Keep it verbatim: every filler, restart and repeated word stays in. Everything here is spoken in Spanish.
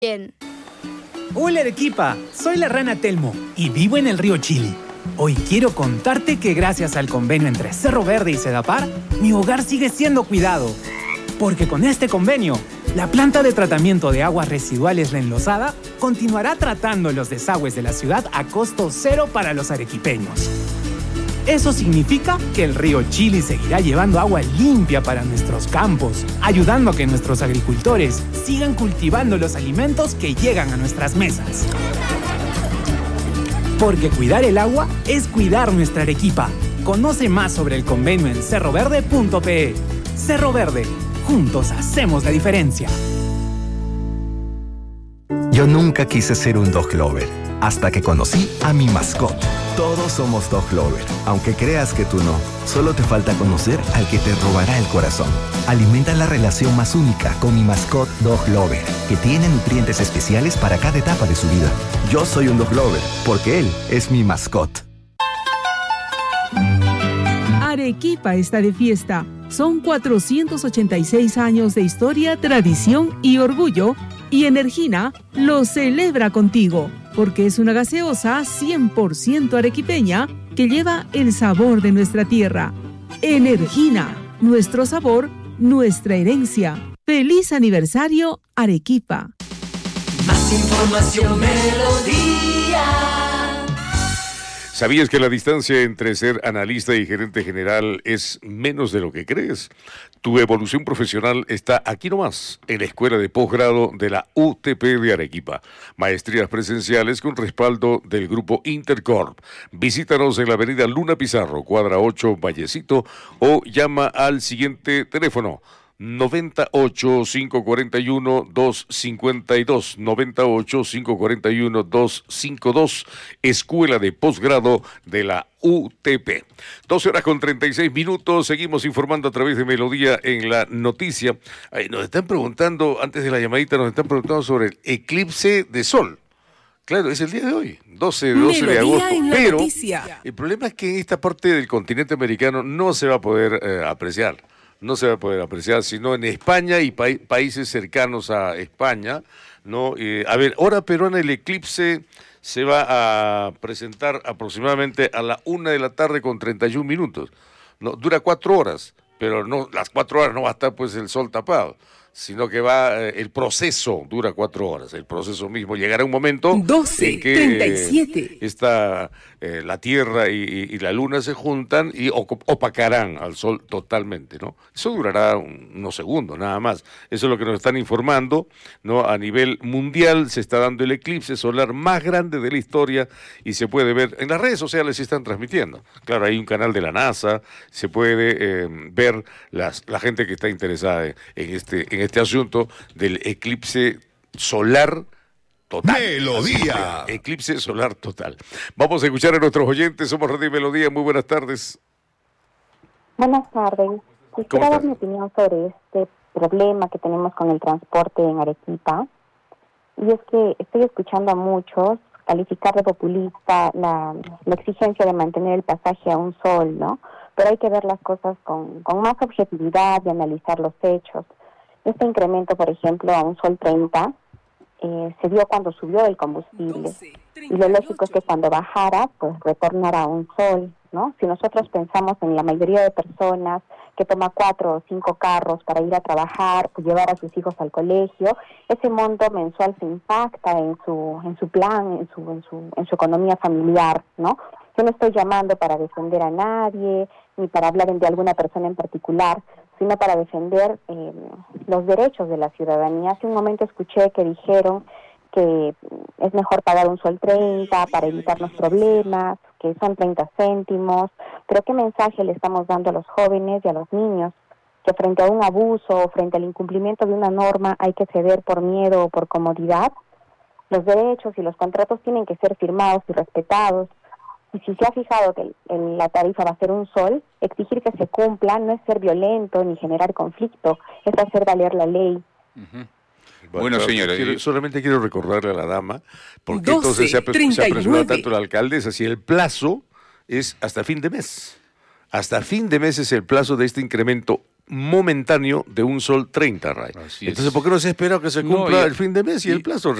Bien. Hola Arequipa, soy la rana Telmo y vivo en el río Chili. Hoy quiero contarte que gracias al convenio entre Cerro Verde y Sedapar, mi hogar sigue siendo cuidado. Porque con este convenio, la planta de tratamiento de aguas residuales La Enlosada continuará tratando los desagües de la ciudad a costo cero para los arequipeños. Eso significa que el río Chili seguirá llevando agua limpia para nuestros campos, ayudando a que nuestros agricultores sigan cultivando los alimentos que llegan a nuestras mesas. Porque cuidar el agua es cuidar nuestra Arequipa. Conoce más sobre el convenio en cerro verde punto pe. Cerro Verde, juntos hacemos la diferencia. Yo nunca quise ser un dog lover, hasta que conocí a mi mascota. Todos somos dog lover, aunque creas que tú no. Solo te falta conocer al que te robará el corazón. Alimenta la relación más única con mi mascota Dog Lover, que tiene nutrientes especiales para cada etapa de su vida. Yo soy un dog lover, porque él es mi mascota. Arequipa está de fiesta. Son cuatrocientos ochenta y seis años de historia, tradición y orgullo, y Energina lo celebra contigo, porque es una gaseosa cien por ciento arequipeña que lleva el sabor de nuestra tierra. Energina, nuestro sabor, nuestra herencia. ¡Feliz aniversario, Arequipa! Más información, Melodía. ¿Sabías que la distancia entre ser analista y gerente general es menos de lo que crees? Tu evolución profesional está aquí nomás, en la Escuela de Posgrado de la U T P de Arequipa. Maestrías presenciales con respaldo del Grupo Intercorp. Visítanos en la avenida Luna Pizarro, cuadra ocho, Vallecito, o llama al siguiente teléfono, noventa y ocho, cinco cuarenta y uno, doscientos cincuenta y dos, noventa y ocho, cinco cuarenta y uno, doscientos cincuenta y dos, Escuela de Posgrado de la U T P. doce horas con treinta y seis minutos, seguimos informando a través de Melodía en la noticia. Ay, nos están preguntando, antes de la llamadita, nos están preguntando sobre el eclipse de sol. Claro, es el día de hoy, doce, doce de agosto, pero noticia. El problema es que en esta parte del continente americano no se va a poder eh, apreciar. No se va a poder apreciar, sino en España y pa países cercanos a España, ¿no? Eh, a ver, hora peruana, el eclipse se va a presentar aproximadamente a la una de la tarde con treinta y un minutos. No, dura cuatro horas, pero no, las cuatro horas no va a estar pues el sol tapado, sino que va, eh, el proceso dura cuatro horas, el proceso mismo. Llegará un momento doce, en que treinta y siete. Eh, esta, eh, la Tierra y, y, y la Luna se juntan y opacarán al Sol totalmente, ¿no? Eso durará un, unos segundos, nada más. Eso es lo que nos están informando, ¿no? A nivel mundial se está dando el eclipse solar más grande de la historia y se puede ver, en las redes sociales se están transmitiendo. Claro, hay un canal de la NASA, se puede eh, ver las, la gente que está interesada en, en este en este asunto del eclipse solar total. Melodía. Eclipse solar total. Vamos a escuchar a nuestros oyentes. Somos Radio Melodía. Muy buenas tardes. Buenas tardes. Quisiera dar mi opinión sobre este problema que tenemos con el transporte en Arequipa. Y es que estoy escuchando a muchos calificar de populista la, la exigencia de mantener el pasaje a un sol, ¿no? Pero hay que ver las cosas con, con más objetividad y analizar los hechos. Este incremento, por ejemplo, a un sol treinta, eh, se dio cuando subió el combustible. Y lo lógico es que cuando bajara, pues retornara a un sol, ¿no? Si nosotros pensamos en la mayoría de personas que toma cuatro o cinco carros para ir a trabajar, pues llevar a sus hijos al colegio, ese monto mensual se impacta en su en su plan, en su en su en su economía familiar, ¿no? Yo no estoy llamando para defender a nadie, ni para hablar de alguna persona en particular, sino para defender eh, los derechos de la ciudadanía. Hace un momento escuché que dijeron que es mejor pagar un sol treinta para evitarnos problemas, que son treinta céntimos, pero ¿qué mensaje le estamos dando a los jóvenes y a los niños? Que frente a un abuso o frente al incumplimiento de una norma hay que ceder por miedo o por comodidad. Los derechos y los contratos tienen que ser firmados y respetados. Y si se ha fijado que el, el, la tarifa va a ser un sol, exigir que se cumpla no es ser violento ni generar conflicto, es hacer valer la ley. Uh-huh. Bueno, bueno señora, quiero, solamente quiero recordarle a la dama, porque doce, entonces se ha, se ha apresurado tanto el alcalde, es así, el plazo es hasta fin de mes. Hasta fin de mes es el plazo de este incremento momentáneo de un sol treinta, Ray. Así Entonces, es. ¿por qué no se espera que se No, cumpla y- el fin de mes y, y- el plazo?